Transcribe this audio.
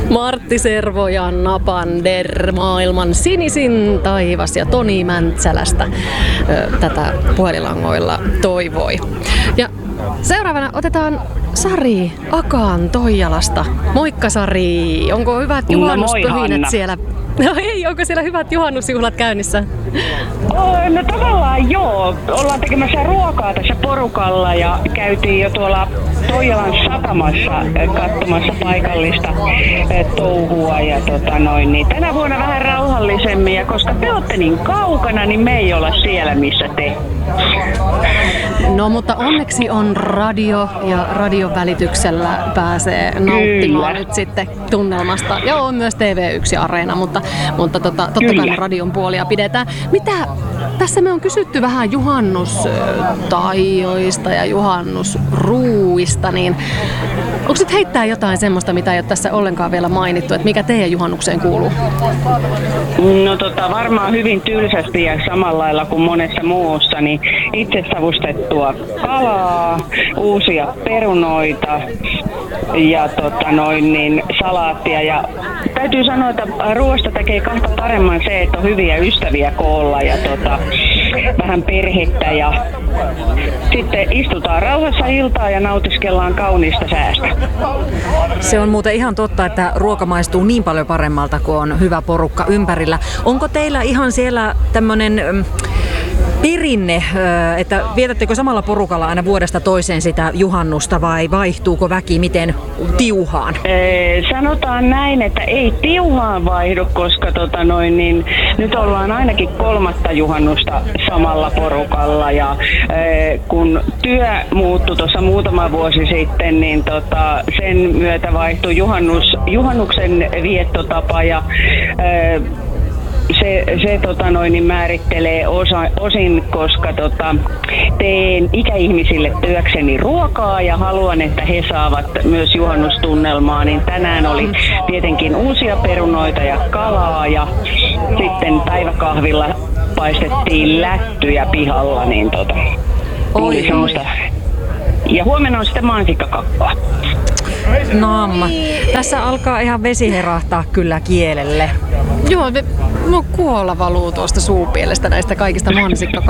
Martti Servo ja Janna Pander, maailman sinisin taivas ja Toni Mäntsälästä tätä puhelinlangoilla toivoi. Ja seuraavana otetaan Sari Akaan Toijalasta. Moikka Sari, onko hyvät juhannuspyhinet siellä? No ei, onko siellä hyvät juhannusjuhlat käynnissä? No tavallaan joo. Ollaan tekemässä ruokaa tässä porukalla ja käytiin jo tuolla Toijalan satamassa katsomassa paikallista touhua. Ja niin tänä vuonna vähän rauhallisemmin ja koska te olette niin kaukana, niin me ei olla siellä missä te. No mutta onneksi on radio ja radion välityksellä pääsee nauttimaan nyt sitten tunnelmasta. Ja on myös TV1 ja Areena, mutta totta kai me radion puolia pidetään. Mitä tässä me on kysytty vähän juhannustaijoista ja juhannusruuista, niin onko nyt heittää jotain semmoista, mitä ei ole tässä ollenkaan vielä mainittu, että mikä teidän juhannukseen kuuluu? No varmaan hyvin tylsästi ja samalla lailla kuin monessa muussa, niin itse savustettua kalaa, uusia perunoita ja salaattia. Ja täytyy sanoa, että ruoasta tekee kahta paremman se, että on hyviä ystäviä koolla ja vähän perhettä ja sitten istutaan rauhassa iltaa ja nautiskellaan kauniista säästä. Se on muuten ihan totta, että ruoka maistuu niin paljon paremmalta, kun on hyvä porukka ympärillä. Onko teillä ihan siellä tämmöinen perinne, että vietättekö samalla porukalla aina vuodesta toiseen sitä juhannusta vai vaihtuuko väki miten tiuhaan? Sanotaan näin, että ei tiuhaan vaihdu, koska nyt ollaan ainakin 3. juhannusta samalla porukalla ja kun työ muuttui tuossa muutama vuosi sitten, niin sen myötä vaihtui juhannuksen viettotapa ja se määrittelee osin, koska teen ikäihmisille työkseni ruokaa ja haluan, että he saavat myös juhannustunnelmaa, niin tänään oli tietenkin uusia perunoita ja kalaa ja sitten päiväkahvilla paistettiin lättyjä pihalla, niin oli semmoista. Ja huomenna on sitten mansikkakakkaa. Naamma. Tässä alkaa ihan vesi herahtaa kyllä kielelle. Joo, kuola valuu tuosta suupielestä näistä kaikista mansikkakakkoista.